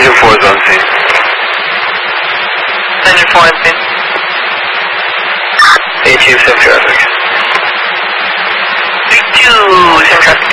Engine 4 is on scene. Engine 4 on scene. 18 sim traffic. 32 sim traffic.